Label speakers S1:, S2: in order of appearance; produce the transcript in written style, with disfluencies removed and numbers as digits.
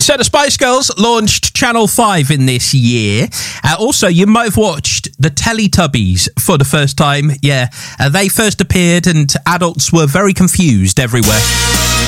S1: So the Spice Girls launched Channel 5 in this year. Also, you might have watched the Teletubbies for the first time. Yeah, they first appeared and adults were very confused everywhere.